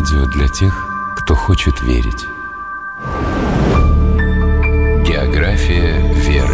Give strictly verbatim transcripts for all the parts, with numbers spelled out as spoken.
Радио для тех, кто хочет верить. География веры.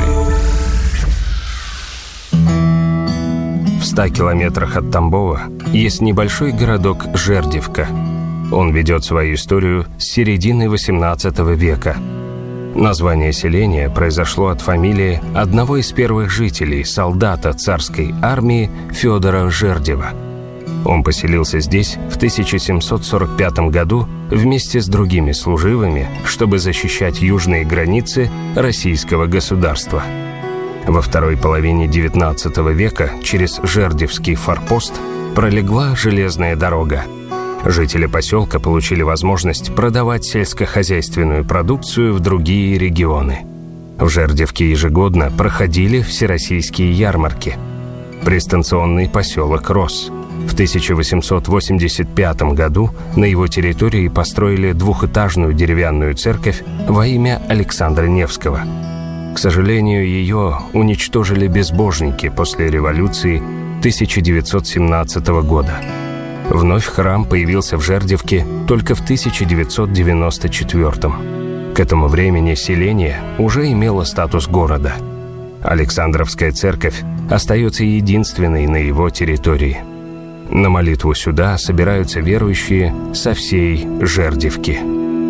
В ста километрах от Тамбова есть небольшой городок Жердевка. Он ведет свою историю с середины восемнадцатого века. Название селения произошло от фамилии одного из первых жителей, солдата царской армии Федора Жердева. Он поселился здесь в тысяча семьсот сорок пятом году вместе с другими служивыми, чтобы защищать южные границы российского государства. Во второй половине девятнадцатого века через Жердевский форпост пролегла железная дорога. Жители поселка получили возможность продавать сельскохозяйственную продукцию в другие регионы. В Жердевке ежегодно проходили всероссийские ярмарки. Пристанционный поселок рос. В тысяча восемьсот восемьдесят пятом году на его территории построили двухэтажную деревянную церковь во имя Александра Невского. К сожалению, ее уничтожили безбожники после революции тысяча девятьсот семнадцатого года. Вновь храм появился в Жердевке только в тысяча девятьсот девяносто четвёртом. К этому времени селение уже имело статус города. Александровская церковь остается единственной на его территории. На молитву сюда собираются верующие со всей Жердевки.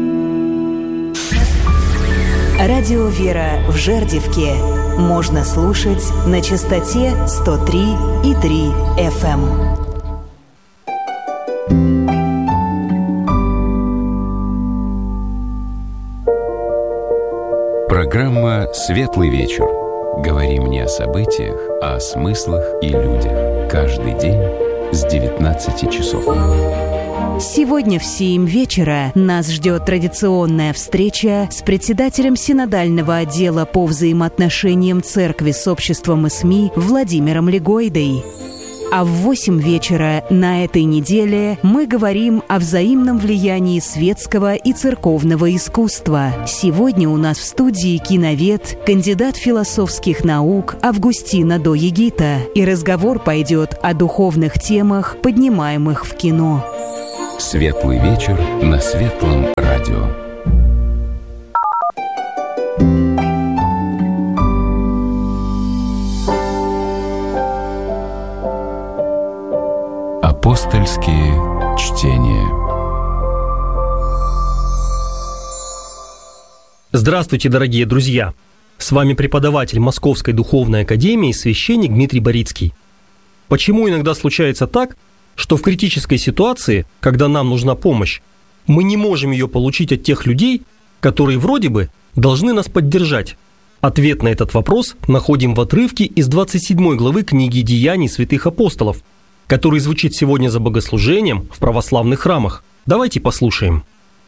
Радио «Вера» в Жердевке можно слушать на частоте сто три и три эф эм. Программа «Светлый вечер». Говорим не о событиях, а о смыслах и людях. Каждый день с девятнадцати часов. Сегодня в семь вечера нас ждет традиционная встреча с председателем синодального отдела по взаимоотношениям церкви с обществом и СМИ Владимиром Легойдой. А в восемь вечера на этой неделе мы говорим о взаимном влиянии светского и церковного искусства. Сегодня у нас в студии киновед, кандидат философских наук Августина Доегита. И разговор пойдет о духовных темах, поднимаемых в кино. Светлый вечер на Светлом радио. Апостольские чтения. Здравствуйте, дорогие друзья! С вами преподаватель Московской духовной академии, священник Дмитрий Борицкий. Почему иногда случается так, что в критической ситуации, когда нам нужна помощь, мы не можем ее получить от тех людей, которые вроде бы должны нас поддержать? Ответ на этот вопрос находим в отрывке из двадцать седьмой главы книги «Деяний святых апостолов», который звучит сегодня за богослужением в православных храмах. Давайте послушаем.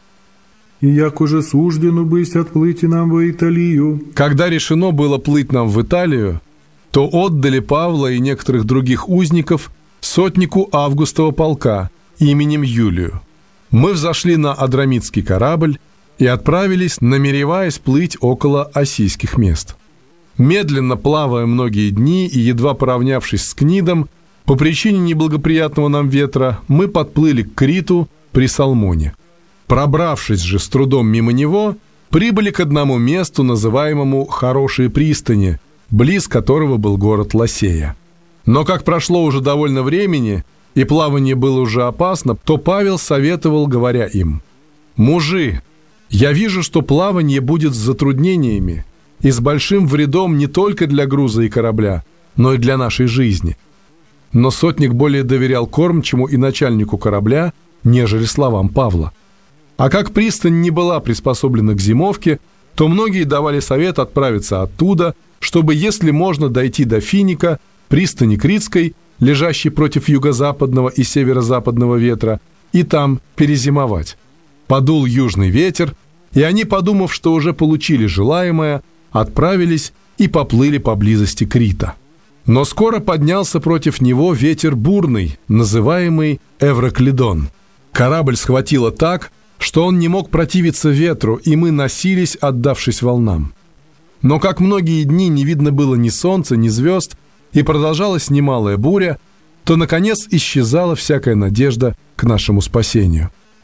«И як уже суждено быть отплыть нам в Италию». Когда решено было плыть нам в Италию, то отдали Павла и некоторых других узников сотнику Августова полка именем Юлию. Мы взошли на Адрамитский корабль и отправились, намереваясь плыть около Осийских мест. Медленно плавая многие дни и едва поравнявшись с Книдом, по причине неблагоприятного нам ветра мы подплыли к Криту при Салмоне. Пробравшись же с трудом мимо него, прибыли к одному месту, называемому «Хорошие пристани», близ которого был город Ласея. Но как прошло уже довольно времени, и плавание было уже опасно, то Павел советовал, говоря им: «Мужи, я вижу, что плавание будет с затруднениями и с большим вредом не только для груза и корабля, но и для нашей жизни». Но сотник более доверял кормчему и начальнику корабля, нежели словам Павла. А как пристань не была приспособлена к зимовке, то многие давали совет отправиться оттуда, чтобы, если можно, дойти до Финика, пристани Критской, лежащей против юго-западного и северо-западного ветра, и там перезимовать. Подул южный ветер, и они, подумав, что уже получили желаемое, отправились и поплыли поблизости Крита. Но скоро поднялся против него ветер бурный, называемый Эвроклидон. Корабль схватило так, что он не мог противиться ветру, и мы носились, отдавшись волнам. Но как многие дни не видно было ни солнца, ни звезд, и продолжалась немалая буря, то, наконец, исчезала всякая надежда к нашему спасению.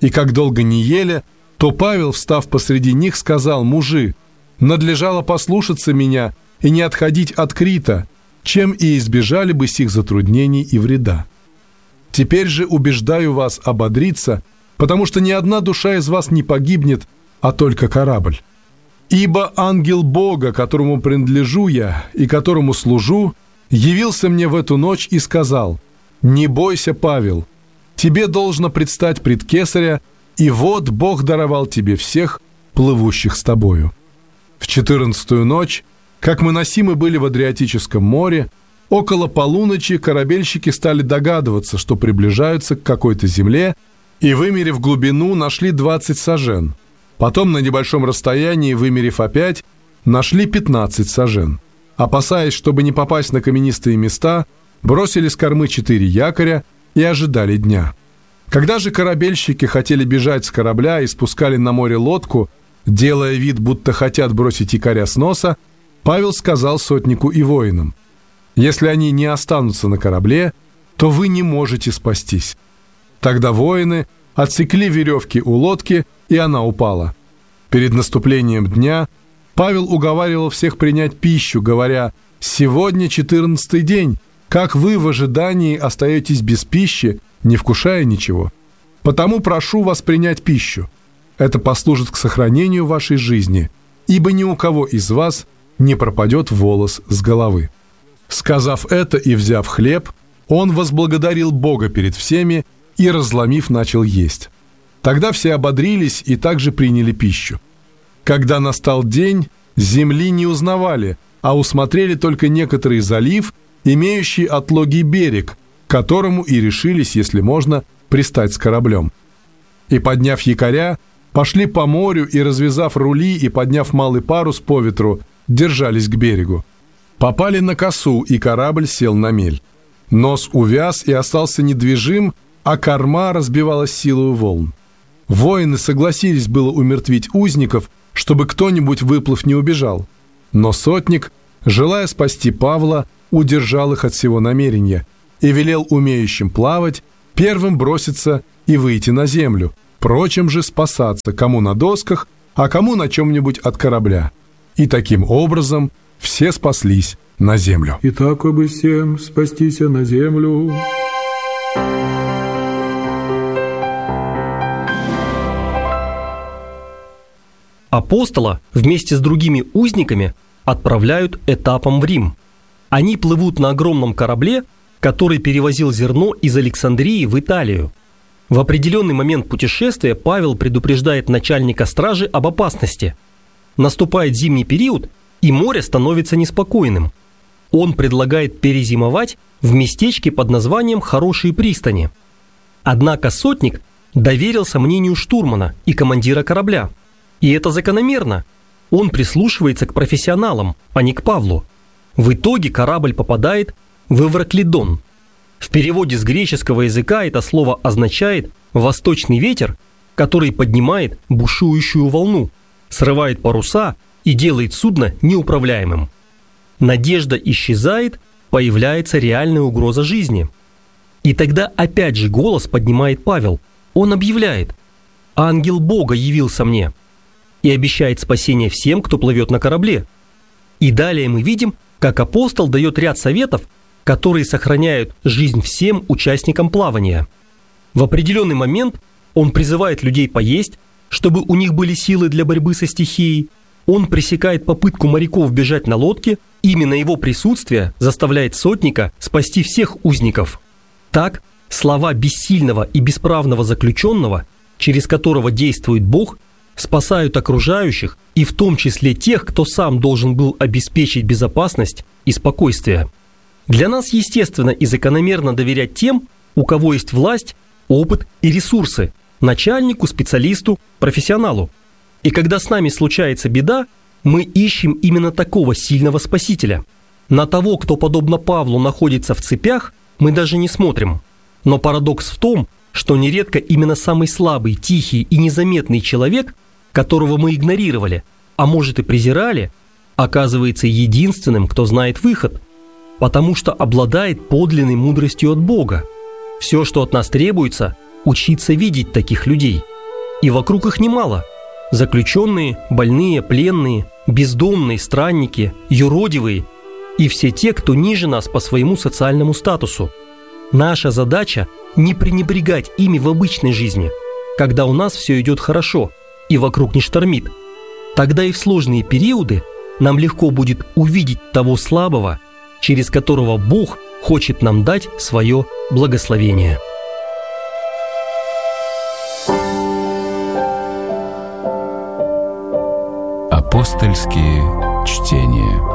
И как долго не ели, то Павел, встав посреди них, сказал: «Мужи, надлежало послушаться меня и не отходить от Крита, чем и избежали бы сих затруднений и вреда. Теперь же убеждаю вас ободриться, потому что ни одна душа из вас не погибнет, а только корабль. Ибо ангел Бога, которому принадлежу я и которому служу, явился мне в эту ночь и сказал: не бойся, Павел, тебе должно предстать пред Кесаря, и вот Бог даровал тебе всех, плывущих с тобою». В четырнадцатую ночь, как мы носимы были в Адриатическом море, около полуночи корабельщики стали догадываться, что приближаются к какой-то земле, и, вымерив глубину, нашли двадцать сажен. Потом на небольшом расстоянии, вымерив опять, нашли пятнадцать сажен. Опасаясь, чтобы не попасть на каменистые места, бросили с кормы четыре якоря и ожидали дня. Когда же корабельщики хотели бежать с корабля и спускали на море лодку, делая вид, будто хотят бросить якоря с носа, Павел сказал сотнику и воинам: «Если они не останутся на корабле, то вы не можете спастись». Тогда воины отсекли веревки у лодки, и она упала. Перед наступлением дня Павел уговаривал всех принять пищу, говоря: «Сегодня четырнадцатый день, как вы в ожидании остаетесь без пищи, не вкушая ничего? Потому прошу вас принять пищу. Это послужит к сохранению вашей жизни, ибо ни у кого из вас не пропадет волос с головы». Сказав это и взяв хлеб, он возблагодарил Бога перед всеми и, разломив, начал есть. Тогда все ободрились и также приняли пищу. Когда настал день, земли не узнавали, а усмотрели только некоторый залив, имеющий отлогий берег, к которому и решились, если можно, пристать с кораблем. И, подняв якоря, пошли по морю и, развязав рули и подняв малый парус по ветру, держались к берегу. Попали на косу, и корабль сел на мель. Нос увяз и остался недвижим, а корма разбивалась силою волн. Воины согласились было умертвить узников, чтобы кто-нибудь, выплыв, не убежал. Но сотник, желая спасти Павла, удержал их от всего намерения и велел умеющим плавать первым броситься и выйти на землю, прочим же спасаться, кому на досках, а кому на чем-нибудь от корабля. И таким образом все спаслись на землю. И так бы всем спастись на землю. Апостола вместе с другими узниками отправляют этапом в Рим. Они плывут на огромном корабле, который перевозил зерно из Александрии в Италию. В определенный момент путешествия Павел предупреждает начальника стражи об опасности. Наступает зимний период, и море становится неспокойным. Он предлагает перезимовать в местечке под названием «Хорошие пристани». Однако сотник доверился мнению штурмана и командира корабля. И это закономерно. Он прислушивается к профессионалам, а не к Павлу. В итоге корабль попадает в Эвраклидон. В переводе с греческого языка это слово означает «восточный ветер», который поднимает бушующую волну, срывает паруса и делает судно неуправляемым. Надежда исчезает, появляется реальная угроза жизни. И тогда опять же голос поднимает Павел. Он объявляет: «Ангел Бога явился мне» и обещает спасение всем, кто плывет на корабле. И далее мы видим, как апостол дает ряд советов, которые сохраняют жизнь всем участникам плавания. В определенный момент он призывает людей поесть, чтобы у них были силы для борьбы со стихией. Он пресекает попытку моряков бежать на лодке. Именно его присутствие заставляет сотника спасти всех узников. Так, слова бессильного и бесправного заключенного, через которого действует Бог, спасают окружающих, и в том числе тех, кто сам должен был обеспечить безопасность и спокойствие. Для нас естественно и закономерно доверять тем, у кого есть власть, опыт и ресурсы, начальнику, специалисту, профессионалу. И когда с нами случается беда, мы ищем именно такого сильного спасителя. На того, кто, подобно Павлу, находится в цепях, мы даже не смотрим. Но парадокс в том, что нередко именно самый слабый, тихий и незаметный человек, которого мы игнорировали, а может и презирали, оказывается единственным, кто знает выход, потому что обладает подлинной мудростью от Бога. Все, что от нас требуется, учиться видеть таких людей – И вокруг их немало. Заключенные, больные, пленные, бездомные, странники, юродивые и все те, кто ниже нас по своему социальному статусу. Наша задача – не пренебрегать ими в обычной жизни, когда у нас все идет хорошо и вокруг не штормит. Тогда и в сложные периоды нам легко будет увидеть того слабого, через которого Бог хочет нам дать свое благословение. Апостольские чтения.